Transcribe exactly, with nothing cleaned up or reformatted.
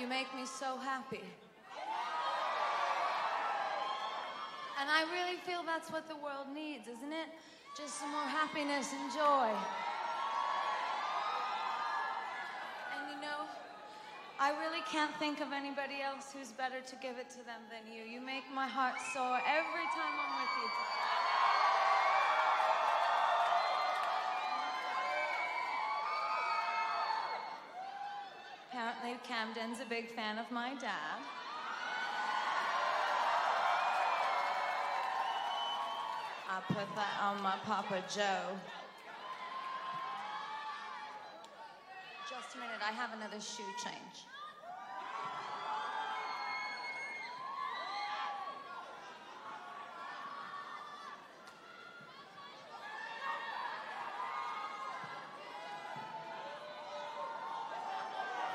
You make me so happy. And I really feel that's what the world needs, isn't it? Just some more happiness and joy. And you know, I really can't think of anybody else who's better to give it to them than you. You make my heart soar every time I'm with you. Apparently, Camden's a big fan of my dad. I put that on my Papa Joe. Just a minute, I have another shoe change.